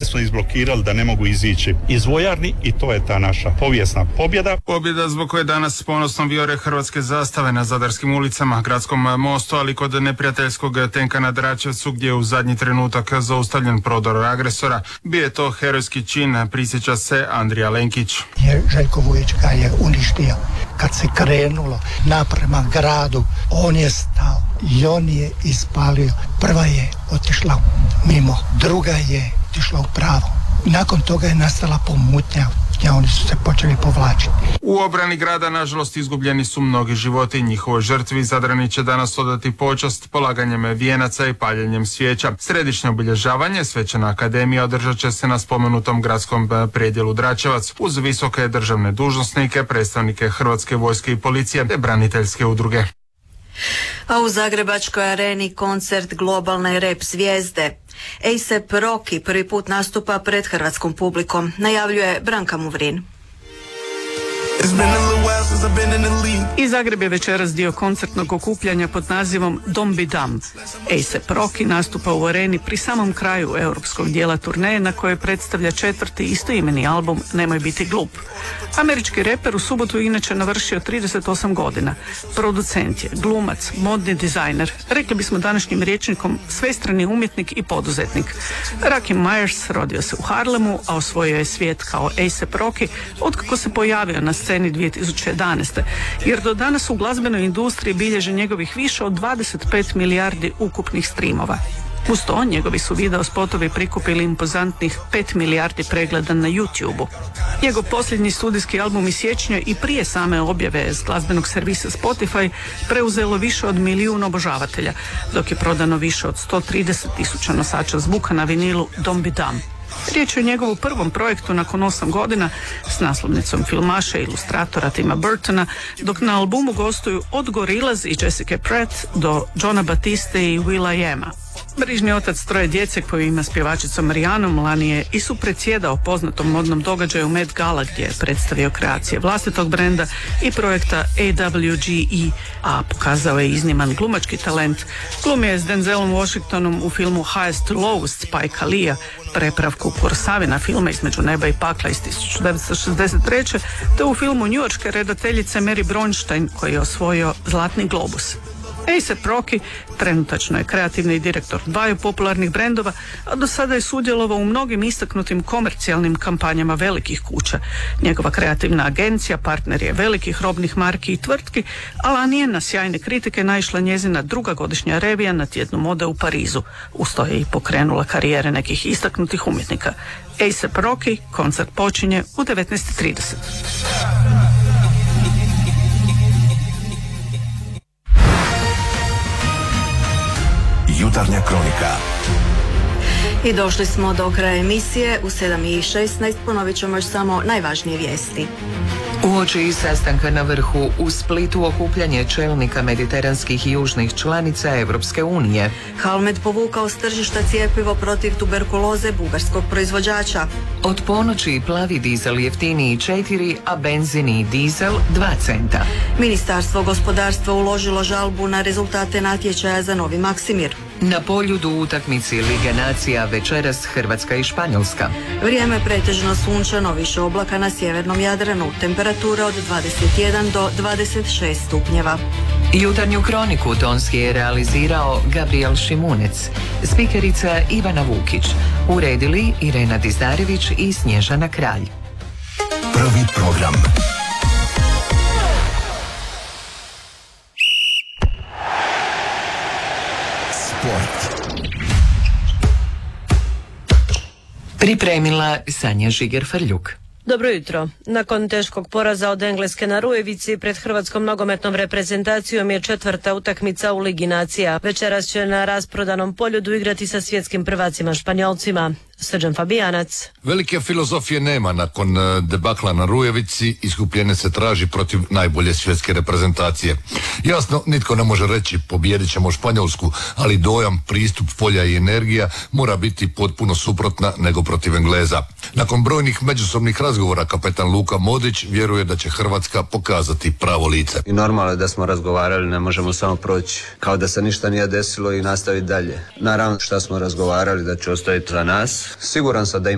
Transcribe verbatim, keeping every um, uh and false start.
svjesno izblokirali da ne mogu izići iz vojarni i to je ta naša povijesna pobjeda. Pobjeda zbog koje danas ponosno vijore hrvatske zastave na zadarskim ulicama, gradskom mostu, ali kod neprijateljskog tenka na Dračevcu gdje je u zadnji trenutak zaustavljen prodor agresora. Bio je to herojski čin, prisjeća se Andrija Lenkić. Je Željko Vujić ga je uništio. Kad se krenulo naprema gradu, on je stao i on je ispalio. Prva je otišla mimo, druga je otišla u pravo. Nakon toga je nastala pomutnja i oni su se počeli povlačiti. U obrani grada, nažalost, izgubljeni su mnogi životi. Njihovoj žrtvi Zadrani će danas odati počast polaganjem vijenaca i paljenjem svijeća. Središnje obilježavanje Svečana akademija održat će se na spomenutom gradskom predjelu Dračevac uz visoke državne dužnosnike, predstavnike Hrvatske vojske i policije te braniteljske udruge. A u Zagrebačkoj areni koncert globalne rap zvijezde. A$ep Rocky prvi put nastupa pred hrvatskom publikom, najavljuje Branka Muvrin. I Zagreb je večeras dio koncertnog okupljanja pod nazivom Don't Be Dumb. A$ep Rocky nastupa u areni pri samom kraju europskog dijela turneje na kojoj predstavlja četvrti istoimeni album Nemoj biti glup. Američki reper u subotu je inače navršio trideset osam godina. Producent je, glumac, modni dizajner, rekli bismo današnjim rječnikom svestrani umjetnik i poduzetnik. Rakim Myers rodio se u Harlemu, a osvojio je svijet kao A$ep Rocky otkako se pojavio na sceni dvije tisuće jedanaeste. Jer do danas u glazbenoj industriji bilježe njegovih više od dvadeset pet milijardi ukupnih streamova. Uz to, njegovi su video spotovi prikupili impozantnih pet milijardi pregleda na YouTubeu. Njegov posljednji studijski album iz siječnja i prije same objave s glazbenog servisa Spotify preuzelo više od milijun obožavatelja, dok je prodano više od sto trideset tisuća nosača zvuka na vinilu Don't Be Dumb. Riječ je o njegovu prvom projektu nakon osam godina s naslovnicom filmaša i ilustratora Tima Burtona, dok na albumu gostuju od Gorillaz i Jessica Pratt do Johna Batiste i Will.i.am-a. Brižni otac troje djece koju ima s pjevačicom Rihanom lani je i supredsjedao poznatom modnom događaju Met Gala gdje je predstavio kreacije vlastitog brenda i projekta A W G E, a pokazao je izniman glumački talent. Glumio je s Denzelom Washingtonom u filmu Highest to Lowest Spike Leeja, prepravku Kursavina filma Između neba i pakla iz tisuću devetsto šezdeset treće te u filmu njujorške redateljice Mary Bronstein koji je osvojio Zlatni globus. A$ep Rocky trenutačno je kreativni direktor dvaju popularnih brendova, a do sada je sudjelovao u mnogim istaknutim komercijalnim kampanjama velikih kuća. Njegova kreativna agencija partner je velikih robnih marki i tvrtki, a lani je na sjajne kritike naišla njezina druga godišnja revija na tjednu mode u Parizu. Uz to je i pokrenula karijere nekih istaknutih umjetnika. A$ep Rocky koncert počinje u devetnaest i trideset. Jutarnja kronika. I došli smo do kraja emisije. U sedam i šesnaest ponovit ćemo još samo najvažnije vijesti. Uoči sastanka na vrhu u Splitu okupljanje čelnika mediteranskih i južnih članica Europske unije. Halmed povukao s tržišta cjepivo protiv tuberkuloze bugarskog proizvođača. Od ponoći plavi dizel jeftiniji četiri, a benzini i dizel dva centa. Ministarstvo gospodarstva uložilo žalbu na rezultate natječaja za novi Maksimir. Na Poljudu u utakmici Lige nacija večeras Hrvatska i Španjolska. Vrijeme pretežno sunčano, više oblaka na sjevernom Jadranu. Temperatura od dvadeset jedan do dvadeset šest stupnjeva. Jutarnju kroniku tonski je realizirao Gabriel Šimunec. Spikerica Ivana Vukić. Uredili Irena Dizdarević i Snježana Kralj. Prvi program. Sport. Pripremila Sanja Žiger-Frljuk. Dobro jutro. Nakon teškog poraza od Engleske na Rujevici pred hrvatskom nogometnom reprezentacijom je četvrta utakmica u Ligi nacija. Večeras će na rasprodanom Poljudu igrati sa svjetskim prvacima Španjolcima. Srđan Fabijanac. Velike filozofije nema nakon debakla na Rujevici, iskupljenje se traži protiv najbolje svjetske reprezentacije. Jasno, nitko ne može reći pobijedit ćemo Španjolsku, ali dojam, pristup, polja i energija mora biti potpuno suprotna nego protiv Engleza. Nakon brojnih međusobnih razgovora kapetan Luka Modrić vjeruje da će Hrvatska pokazati pravo lice. I normalno je da smo razgovarali, ne možemo samo proći kao da se ništa nije desilo i nastaviti dalje. Naravno šta smo razgovarali da će ostaviti za nas. Siguran sam da